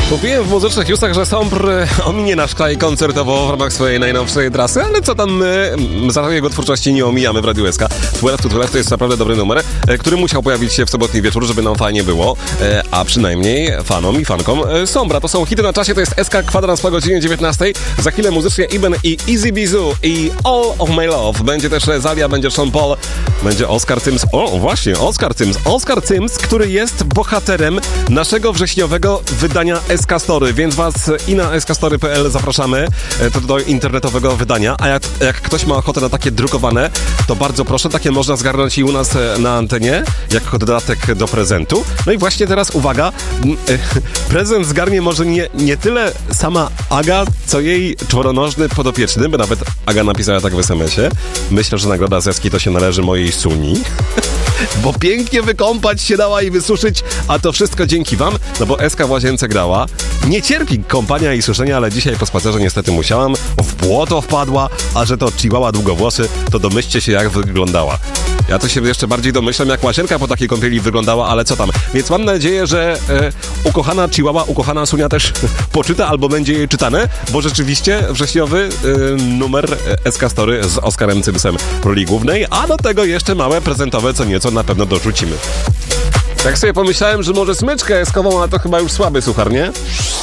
Mówiłem w muzycznych newsach, że Sombr ominie nasz kraj koncertowo w ramach swojej najnowszej trasy, ale co tam, za jego twórczości nie omijamy w Radiu SK. 12 to 12 to jest naprawdę dobry numer, który musiał pojawić się w sobotni wieczór, żeby nam fajnie było, a przynajmniej fanom i fankom Sombra. To są hity na czasie, to jest SK Kwadrans po godzinie 19. Za chwilę muzycznie Iben i Easy Bizu i All of My Love. Będzie też Zalia, będzie Sean Paul, będzie Oscar Sims. O, właśnie, Oscar Sims, który jest bohaterem naszego wrześniowego wydania SK Story, więc was i na skstory.pl zapraszamy do internetowego wydania, a jak ktoś ma ochotę na takie drukowane, to bardzo proszę, takie można zgarnąć i u nas na antenie, jako dodatek do prezentu. No i właśnie teraz uwaga, prezent zgarnie może nie tyle sama Aga, co jej czworonożny podopieczny, bo nawet Aga napisała tak w SMS-ie. Myślę, że nagroda z Jaski to się należy mojej Suni. Bo pięknie wykąpać się dała i wysuszyć, a to wszystko dzięki wam, no bo SK w łazience grała. Nie cierpi kąpania i suszenia, ale dzisiaj po spacerze niestety musiałam. W błoto wpadła, a że to chihuahua długowłosy, to domyślcie się jak wyglądała. Ja to się jeszcze bardziej domyślam, jak łazienka po takiej kąpieli wyglądała, ale co tam. Więc mam nadzieję, że ukochana chihuahua, ukochana Sunia też poczyta albo będzie jej czytane, bo rzeczywiście wrześniowy numer SK Story z Oscarem Simsem w roli głównej, a do tego jeszcze małe prezentowe co nieco na pewno dorzucimy. Tak sobie pomyślałem, że może smyczkę eskową, ale to chyba już słaby suchar, nie?